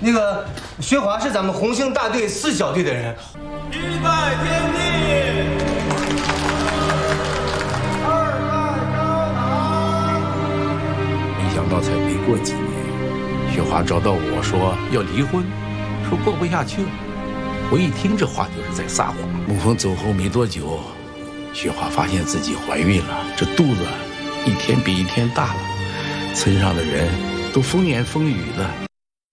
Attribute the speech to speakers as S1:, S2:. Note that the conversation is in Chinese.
S1: 那个薛华是咱们红星大队4小队的人。
S2: 一拜天地，二拜高堂。
S3: 没想到才没过几年，雪华找到我说要离婚，说过不下去了。我一听这话就是在撒谎。沐风走后没多久，雪华发现自己怀孕了，这肚子一天比一天大了，村上的人都风言风语了。